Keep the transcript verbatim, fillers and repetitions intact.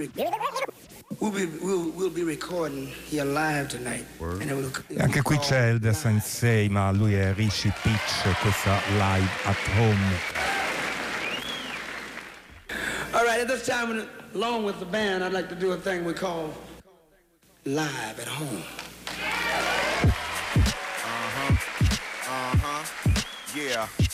re- we'll be we'll, we'll be recording here live tonight. And it will, it E anche will qui call c'è il The live. Sensei, ma lui è Rishi Pitch e questa Live at Home. All right, at this time, along with the band, I'd like to do a thing we call Live at Home. Uh-huh. Uh-huh. Yeah.